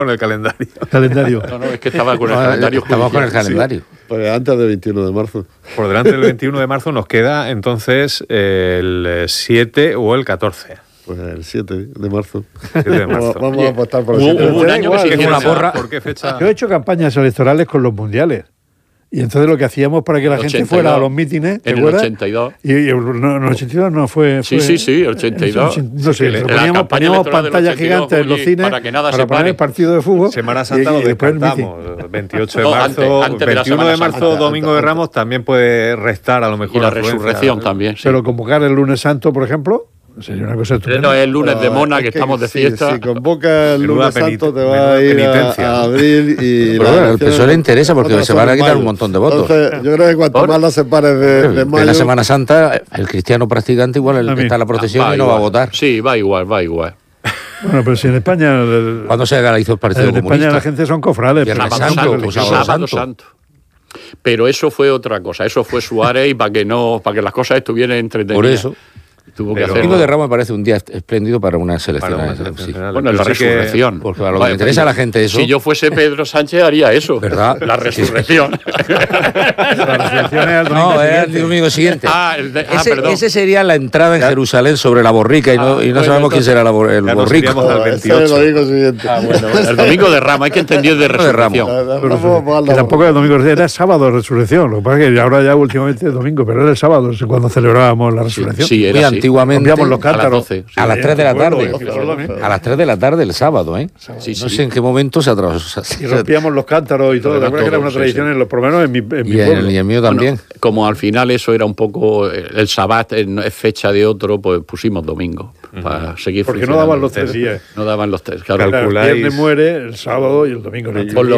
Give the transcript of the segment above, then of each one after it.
con el calendario. No, es que estaba con el calendario. Estaba con el calendario. Sí. Pues antes del 21 de marzo. Por delante del 21 de marzo nos queda entonces el 7 o el 14. Pues el 7 de marzo. 7 de marzo. Vamos a apostar por el 7. Hubo un año que se hizo una porra. ¿Por qué fecha? Yo he hecho campañas electorales con los mundiales. Y entonces lo que hacíamos para que la gente fuera a los mítines, en el 82. Y no, en el 82 no fue... Sí, el 82. No sé, poníamos pantallas gigantes en los cines para poner el partido de fútbol. Semana Santa lo descartamos. 28 de marzo, antes de 21 de marzo, Domingo de Ramos, también puede restar a lo mejor. Y la resurrección también, sí. Pero convocar el lunes santo, por ejemplo... Sería una cosa estupenda. No, es el lunes de Mona, que estamos de fiesta. Si convoca el lunes santo, te va a ir a abril y... Pero bueno, al PSOE le interesa porque se van a quitar un montón de votos. Entonces, yo creo que cuanto más la separes de mayo... En la Semana Santa, el cristiano practicante igual está en la procesión y no va a votar. Sí, va igual. Bueno, pero si en España... ¿Cuándo se legalizó el Partido Comunista? En España la gente son cofrades. Sábado Santo. Pero eso fue otra cosa. Eso fue Suárez y para que las cosas estuvieran entretenidas. Por eso... Tuvo que el Domingo de Ramos me parece un día espléndido para una selección. Sí. Bueno, la resurrección. Porque a lo que le interesa a la gente eso... Si yo fuese Pedro Sánchez haría eso. ¿Verdad? La resurrección. La resurrección es el domingo siguiente. Perdón. Ese sería la entrada en Jerusalén sobre la borrica y no sabemos quién será el borrico. Al 28. El domingo siguiente. El domingo de Ramos, hay que entender de resurrección. Que tampoco el domingo, era sábado de resurrección. Lo que pasa es que ahora ya últimamente es domingo, pero era el sábado cuando celebrábamos la resurrección. Sí, era así. Antiguamente los cántaros a las 3 de la tarde. A las 3 de la tarde el sábado, ¿eh? Sí, no sé en qué momento se atrasó. Y rompíamos los cántaros y todo. ¿Te acuerdas que era una tradición, por lo menos en mi pueblo? Y el mío también. Bueno, como al final eso era un poco el sabbat, es fecha de otro, pues pusimos domingo para seguir porque no daban los 3 días. No daban los 3, claro. El viernes muere, el sábado y el domingo.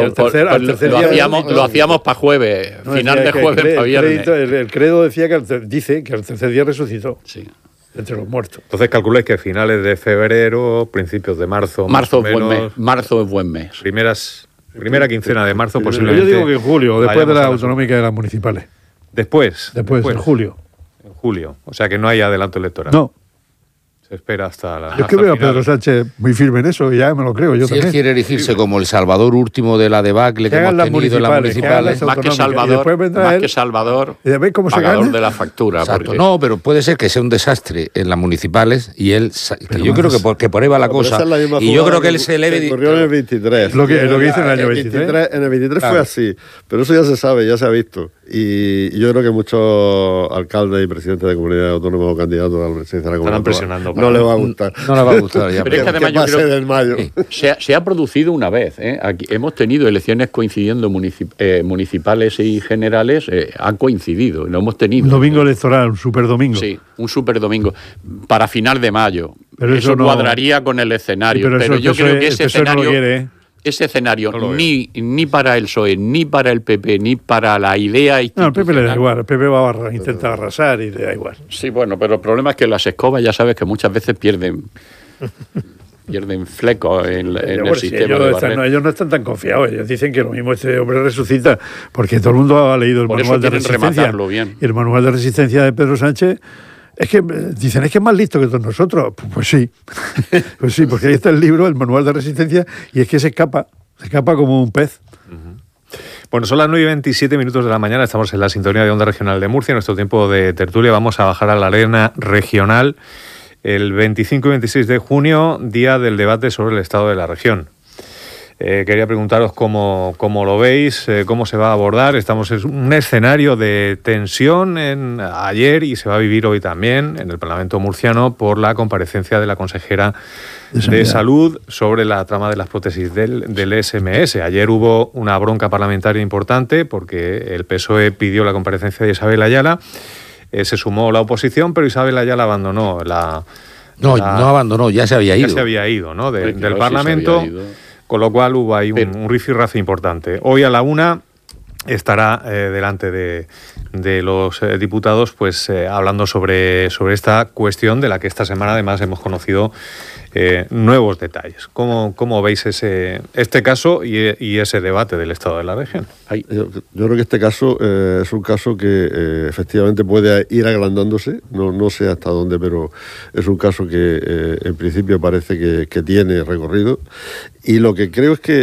Lo hacíamos para jueves, final de jueves para viernes. El credo decía dice que al tercer día resucitó. Sí. Entre los muertos. Entonces calculáis que finales de febrero, principios de marzo. Marzo es buen mes. Primera quincena de marzo, posiblemente. Yo digo que en julio, después de las autonómicas y de las municipales. Después, en julio. En julio. O sea que no hay adelanto electoral. No. Se espera hasta la. Yo es que veo a Pedro Sánchez muy firme en eso y ya me lo creo. Yo si él quiere erigirse como el salvador último de la debacle que hemos tenido en las municipales. Más que Salvador, pagador de la factura. Exacto. Porque... No, pero puede ser que sea un desastre en las municipales y él, yo creo que por ahí va la cosa. Y yo creo que él se eleve. Ocurrió en el 23. Lo que hizo en el año 23. En el 23 fue así, pero eso ya se sabe, ya se ha visto. Y yo creo que muchos alcaldes y presidentes de comunidades autónomas o candidatos a la presidencia de la comunidad están presionando. No le va a gustar. No le va a gustar ya. Pero es que además yo creo del mayo. Se ha producido una vez. Aquí hemos tenido elecciones coincidiendo municipales y generales. Han coincidido. Lo hemos tenido. Un domingo electoral, un superdomingo. Sí, un superdomingo. Para final de mayo. Pero eso cuadraría con el escenario. Sí, pero yo creo que ese escenario... No lo quiere, Ese escenario ni para el PSOE, ni para el PP, ni para la idea institucional. No, al PP le da igual, el PP va a intentar arrasar y le da igual. Sí, bueno, pero el problema es que las escobas ya sabes que muchas veces pierden flecos en el sistema de barrer. Ellos no están tan confiados, ellos dicen que lo mismo este hombre resucita, porque todo el mundo ha leído el manual de resistencia. Bien. Y el manual de resistencia de Pedro Sánchez... Es que dicen, es que es más listo que todos nosotros. Pues sí, pues sí, porque ahí está el libro, el manual de resistencia, y es que se escapa como un pez. Bueno, son las 9:27 de la mañana, estamos en la sintonía de Onda Regional de Murcia, en nuestro tiempo de tertulia. Vamos a bajar a la arena regional el 25 y 26 de junio, día del debate sobre el estado de la región. Quería preguntaros cómo lo veis, cómo se va a abordar. Estamos en un escenario de tensión ayer y se va a vivir hoy también en el Parlamento murciano por la comparecencia de la consejera de Salud sobre la trama de las prótesis del SMS. Ayer hubo una bronca parlamentaria importante porque el PSOE pidió la comparecencia de Isabel Ayala, se sumó la oposición, pero Isabel Ayala abandonó No abandonó, ya se había ido. Ya se había ido, ¿no? Del Parlamento. Con lo cual hubo ahí un rifirrafe importante. Hoy a la 1 estará delante de los diputados, pues hablando sobre esta cuestión de la que esta semana además hemos conocido nuevos detalles. ¿Cómo veis este caso y ese debate del estado de la región? Yo creo que este caso es un caso que efectivamente puede ir agrandándose, no sé hasta dónde, pero es un caso que en principio parece que tiene recorrido, y lo que creo es que